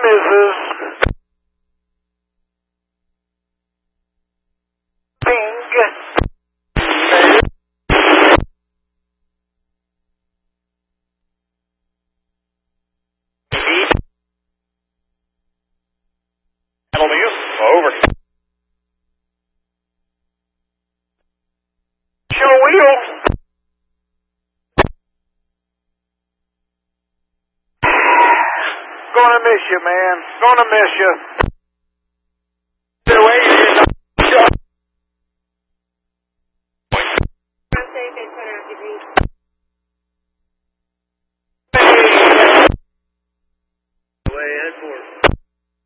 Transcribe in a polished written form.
Mrs. Pink. Over. Show wheel. Gonna miss you, man. Gonna miss you.